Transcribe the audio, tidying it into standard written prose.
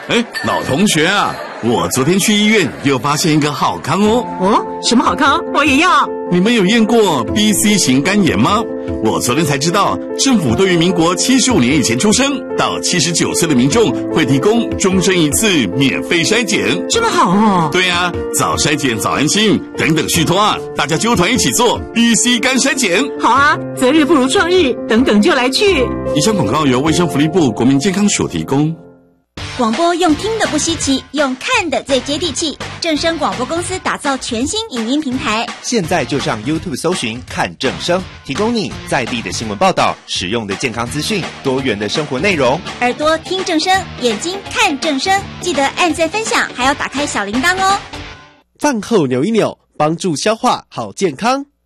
老同学啊，我昨天去医院又发现一个好康哦。 哦，什么好康？我也要。 你们有验过 BC 型肝炎吗？我昨天才知道，政府对于民国75年以前出生到79岁的民众会提供终身一次免费筛检。 这么好哦？ 对啊，早筛检早安心，等等续托啊，大家揪团一起做 BC 肝筛检。 好啊，择日不如撞日，等等就来去。 以上广告由卫生福利部国民健康署提供。 广播用听的不稀奇，用看的最接地气。正声广播公司打造全新影音平台， 现在就上 YouTube 搜寻看正声，提供你在地的新闻报道、实用的健康资讯、多元的生活内容。 耳朵听正声，眼睛看正声，记得按赞分享，还要打开小铃铛哦。 饭后扭一扭，帮助消化好健康。